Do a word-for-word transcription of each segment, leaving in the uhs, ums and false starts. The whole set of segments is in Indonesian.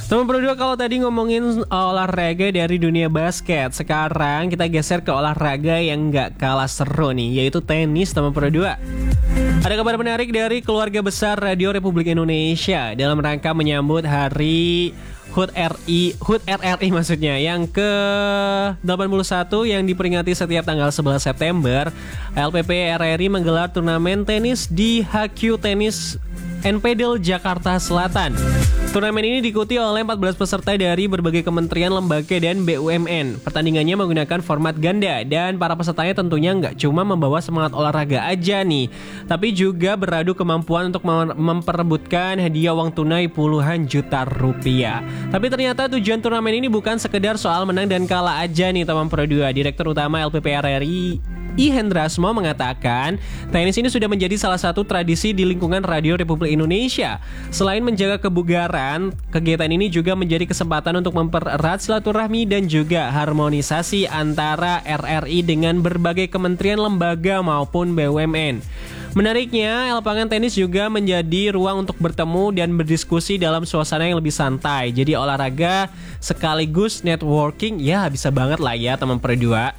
Teman berdua, kalau tadi ngomongin olahraga dari dunia basket, sekarang kita geser ke olahraga yang nggak kalah seru nih, yaitu tenis, teman berdua. Ada kabar menarik dari keluarga besar Radio Republik Indonesia dalam rangka menyambut hari H U T R I, H U T R R I maksudnya, yang ke delapan puluh satu yang diperingati setiap tanggal sebelas September. L P P R R I menggelar turnamen tenis di H Q Tennis and Padel Jakarta Selatan. Turnamen ini diikuti oleh empat belas peserta dari berbagai kementerian, lembaga, dan B U M N. Pertandingannya menggunakan format ganda, dan para pesertanya tentunya nggak cuma membawa semangat olahraga aja nih, tapi juga beradu kemampuan untuk mem- memperebutkan hadiah uang tunai puluhan juta rupiah. Tapi ternyata tujuan turnamen ini bukan sekedar soal menang dan kalah aja nih, teman Pro dua. Direktur Utama L P P R R I I Hendrasmo mengatakan, tenis ini sudah menjadi salah satu tradisi di lingkungan Radio Republik Indonesia. Selain menjaga kebugaran, kegiatan ini juga menjadi kesempatan untuk mempererat silaturahmi dan juga harmonisasi antara R R I dengan berbagai kementerian, lembaga maupun B U M N. Menariknya, lapangan tenis juga menjadi ruang untuk bertemu dan berdiskusi dalam suasana yang lebih santai. Jadi olahraga sekaligus networking, ya bisa banget lah ya, teman Pro dua.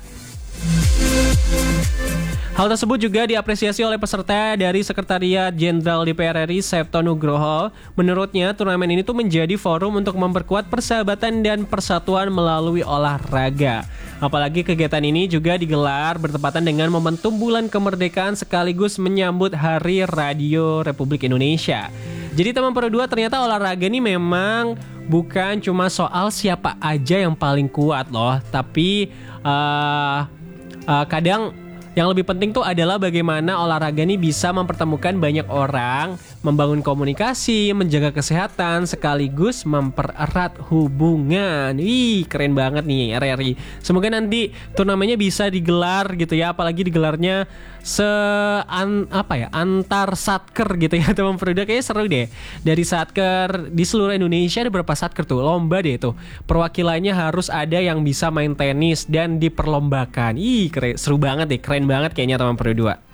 Hal tersebut juga diapresiasi oleh peserta dari Sekretariat Jenderal D P R R I, Septo Nugroho. Menurutnya, turnamen ini tuh menjadi forum untuk memperkuat persahabatan dan persatuan melalui olahraga. Apalagi kegiatan ini juga digelar bertepatan dengan momentum bulan kemerdekaan sekaligus menyambut Hari Radio Republik Indonesia. Jadi teman Pro dua, ternyata olahraga ini memang bukan cuma soal siapa aja yang paling kuat loh, tapi uh, uh, kadang yang lebih penting tuh adalah bagaimana olahraga ini bisa mempertemukan banyak orang, membangun komunikasi, menjaga kesehatan, sekaligus mempererat hubungan. Wih, keren banget nih R R I. Semoga nanti turnamennya bisa digelar gitu ya, apalagi digelarnya se an, apa ya antar satker gitu ya, teman Pro dua. Kayaknya seru deh. Dari satker di seluruh Indonesia ada berapa satker tuh? Lomba deh tuh. Perwakilannya harus ada yang bisa main tenis dan diperlombakan. Ih, keren, seru banget deh, keren banget kayaknya, teman Pro dua.